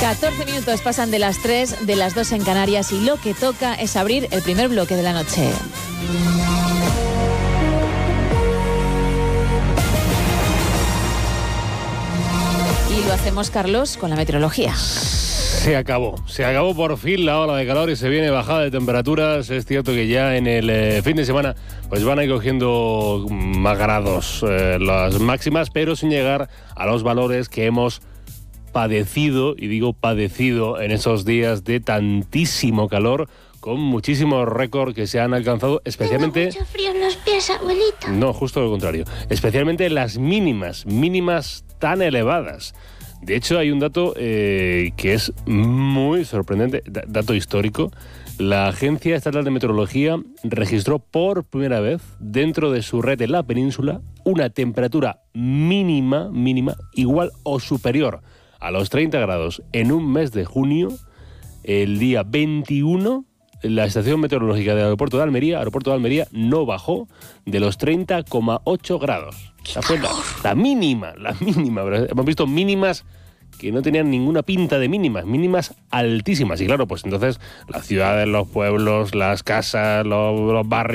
14 minutos pasan de las 3, de las 2 en Canarias, y lo que toca es abrir el primer bloque de la noche. Y lo hacemos, Carlos, con la meteorología. Se acabó por fin la ola de calor y se viene bajada de temperaturas. Es cierto que ya en el fin de semana pues van a ir cogiendo más grados las máximas, pero sin llegar a los valores que hemos padecido, y digo padecido, en esos días de tantísimo calor, con muchísimos récords que se han alcanzado, especialmente... Tengo mucho frío en los pies, abuelito. No, justo lo contrario. Especialmente las mínimas tan elevadas. De hecho, hay un dato que es muy sorprendente, dato histórico. La Agencia Estatal de Meteorología registró por primera vez dentro de su red en la península una temperatura mínima igual o superior a los 30 grados en un mes de junio. El día 21, la estación meteorológica del aeropuerto de Almería no bajó de los 30,8 grados. Esa fue la mínima. Hemos visto mínimas que no tenían ninguna pinta de mínimas altísimas. Y claro, pues entonces las ciudades, los pueblos, las casas, los barrios,